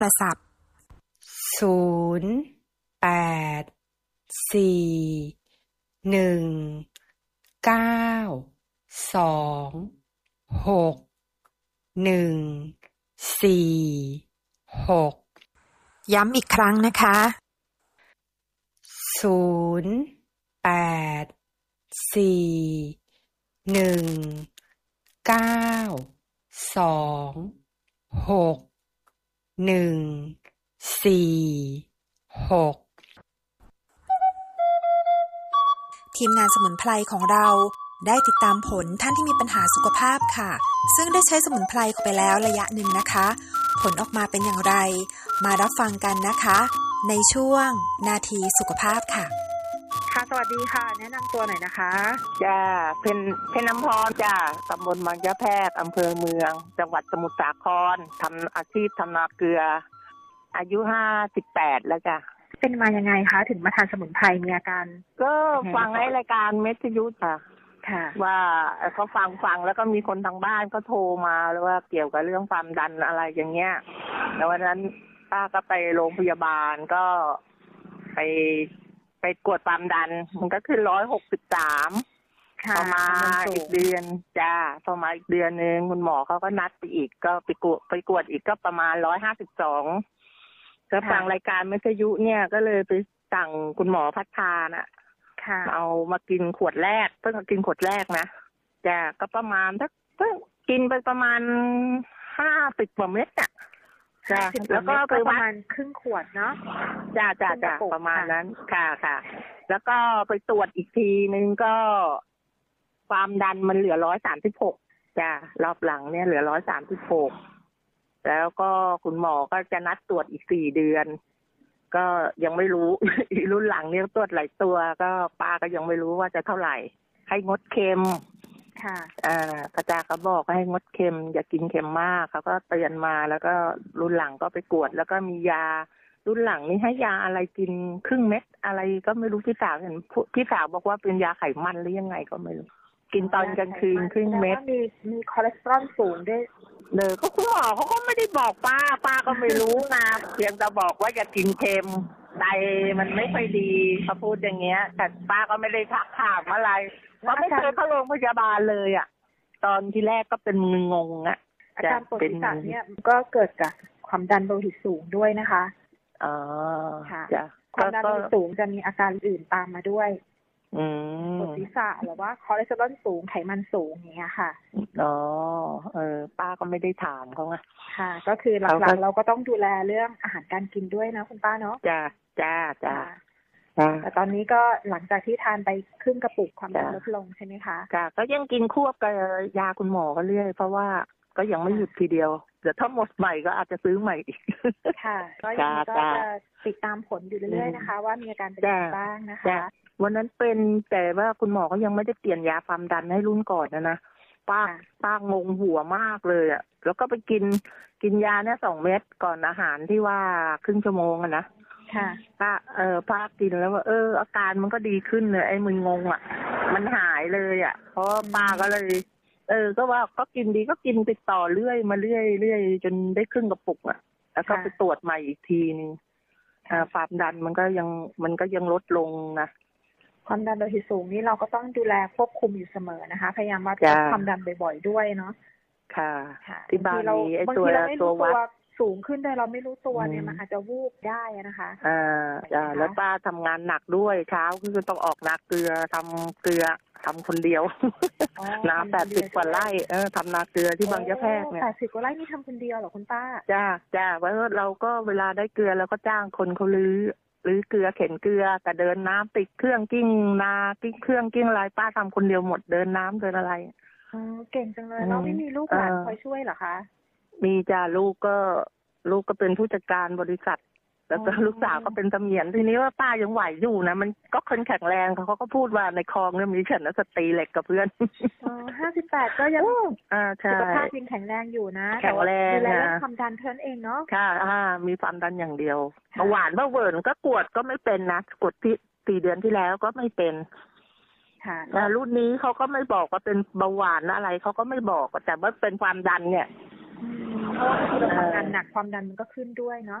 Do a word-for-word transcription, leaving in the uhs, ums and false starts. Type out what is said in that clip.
รศัพท์ศูนย์แปดสี่หนึ่งเก้าสองหกหนึ่งสี่หกย้ำอีกครั้งนะคะศูนย์แปดสี่หนึ่งเก้าสองหกหนึ่งสี่หกทีมงานสมุนไพรของเราได้ติดตามผลท่านที่มีปัญหาสุขภาพค่ะซึ่งได้ใช้สมุนไพรไปแล้วระยะหนึ่งนะคะผลออกมาเป็นอย่างไรมารับฟังกันนะคะในช่วงนาทีสุขภาพค่ะค่ะสวัสดีค่ะแนะนำตัวหน่อยนะคะจ้าเพนเพนน้ำพรจ้าตำบลบางยะแพรกอำเภอเมืองจังหวัดสมุทรสาครทำอาชีพทำนาเกลืออายุห้าสิบแปดแล้วจ้ะเป็นมายังไงคะถึงมาทานสมุนไพรมีอาการก็ฟังให้รายการเมสยุทธ์ค่ะค่ะว่าเขาฟังฟังแล้วก็มีคนทางบ้านก็โทรมาแล้วว่าเกี่ยวกับเรื่องความดันอะไรอย่างเงี้ยแล้ววันนั้นป้าก็ไปโรงพยาบาลก็ไปไปกวดความดันมันก็ขึ้นร้อยหกสิบสามพอมาอีกเดือนจ้าพอมาอีกเดือนนึงคุณหมอเขาก็นัดไปอีกก็ไปกวดไปกวดอีกก็ประมาณร้อยห้าสิบสองก็ฟังรายการวิทยุเนี่ยก็เลยไปสั่งคุณหมอพัฒนาน่ะเอามากินขวดแรกเพิ่งมากินขวดแรกนะจ้าก็ประมาณสักเพิ่งกินไปประมาณห้าสิบกว่าเม็ดอ่ะจ้าแล้วก็ประมาณครึ่งขวดเนาะจ้าจ้าจ้าประมาณนั้นค่ะค่ะแล้วก็ไปตรวจอีกทีนึงก็ความดันมันเหลือร้อยสามสิบหกจ้ารอบหลังเนี่ยเหลือร้อยสามสิบหกแล้วก็คุณหมอก็จะนัดตรวจอีกสี่เดือนก็ยังไม่รู้ อีรุ่นหลังเนี่ยตรวจหลายตัวก็ป้าก็ยังไม่รู้ว่าจะเท่าไหร่ให้งดเค็มค่ะอ่าพระเจ้าเขาบอกให้งดเค็มอย่ากินเค็มมากเขาก็เตือนมาแล้วก็รุ่นหลังก็ไปกวดแล้วก็มียารุ่นหลังนี่ให้ยาอะไรกินครึ่งเม็ดอะไรก็ไม่รู้พี่สาวเห็นพี่สาวบอกว่าเป็นยาไขมันหรือยังไงก็ไม่รู้กินตอนกลางคืนครึ่งเม็ดมีมีคอเลสเตอรอลสูงด้วยเนอก็คุณหมอเขาก็ไม่ได้บอกป้าป้าก็ไม่รู้นะเพียงแต่บอกว่าอย่ากินเค็มไตมันไม่ค่อยดีเขาพูดอย่างเงี้ยแต่ป้าก็ไม่ได้ทักถามอะไรเพราะไม่เคยเข้าโรงพยาบาลเลยอ่ะตอนที่แรกก็เป็นมึนงงอ่ะอาการปวดศีรษะเนี่ยก็เกิดจากความดันโลหิตสูงด้วยนะคะอ๋อค่ะความดันโลหิตสูงจะมีอาการอื่นตามมาด้วยอืมปวดศีรษะหรือว่าคอเลสเตอรอลสูงไขมันสูงอย่างเงี้ยค่ะอ๋อเออป้าก็ไม่ได้ถามเขาไงค่ะก็คือหลักๆเราก็ต้องดูแลเรื่องอาหารการกินด้วยนะคุณป้าเนาะจ้าจ้าจ้าแต่ตอนนี้ก็หลังจากที่ทานไปครึ่งกระปุกความดันลดลงใช่ไหมคะค่ะก็ยังกินควบกับยาคุณหมอก็เรื่อยเพราะว่าก็ยังไม่หยุดทีเดียวเดี๋ยวถ้าหมดใหม่ก็อาจจะซื้อใหม่อีกค่ะก็ยังก็จะติดตามผลอยู่เรื่อยๆนะคะว่ามีอาการเป็นยังไงบ้างนะคะวันนั้นเป็นแต่ว่าคุณหมอก็ยังไม่ได้เปลี่ยนยาความดันให้รุ่นก่อนนะนะป้าป้างงหัวมากเลยอ่ะแล้วก็ไปกินกินยาเนี่ยสองเม็ดก่อนอาหารที่ว่าครึ่งชั่วโมงอะนะค่ะป้าเออป้ากินแล้วว่าเอออาการมันก็ดีขึ้นเลยไอ้มึนงงอ่ะมันหายเลยอ่ะเพราะป้าก็เลยเออก็ว่าก็กินดีก็กินติดต่อเรื่อยมาเรื่อยเรื่อยจนได้ครึ่งกระปุกอ่ะแล้วก็ไปตรวจใหม่อีกทีนึงอ่าความดันมันก็ยังมันก็ยังลดลงนะความดันโลหิตสูงนี่เราก็ต้องดูแลควบคุมอยู่เสมอนะคะพยายามวัดความดันบ่อยๆด้วยเนาะค่ะที่บ้านมีไอ้ตัวตัววัดสูงขึ้นแต่เราไม่รู้ตัวเนี่ยมันอาจจะวูบได้นะคะอ่าจ้าแล้วป้าทำงานหนักด้วยเช้าคือต้องออกนาเกลือทำเกลือทำคนเดียวนาแปดสิบกว่าไร่เออทำนาเกลือที่บางยะแพรกเนี่ยแปดสิบกว่าไร่นี่ทำคนเดียวเหรอคุณป้าจ้าจ้าเพราะเราก็เวลาได้เกลือเราก็จ้างคนเขาลื้อหรือเกลือเข็นเกลือแต่เดินน้ำติดเครื่องกิ้งนากิ้งเครื่องกิ้งอะไรป้าทำคนเดียวหมดเดินน้ำเดินอะไรอ๋อเก่งจังเลยเราไม่มีลูกหลานคอยช่วยเหรอคะมีจ้าลูกก็ลูกก็เป็นผู้จัดการบริษัทแล้วก็ลูกสาวก็เป็นเสมียนทีนี้ว่าป้ายังไหวอยู่นะมันก็คนแข็งแรงเขาก็พูดว่าในคลองเนี่ยมีฉันสตรีเหล็กกับเพื่อนอ๋อห้าสิบแปดก็ยังอ่าใช่สุขภาพยังแข็งแรงอยู่นะแข็งแรงนะแล้วความดันเท่านั้นเองเนาะค่ะอ่ามีความดันอย่างเดียวเบาหวานเบาเวิร์นก็กวดก็ไม่เป็นนะกวดที่สี่เดือนที่แล้วก็ไม่เป็นค่ะรุ่นนี้เขาก็ไม่บอกว่าเป็นเบาหวานอะไรเขาก็ไม่บอกแต่ว่าเป็นความดันเนี่ยเพราะว่าบางทีเราทำงานหนักความดันมันก็ขึ้นด้วยเนาะ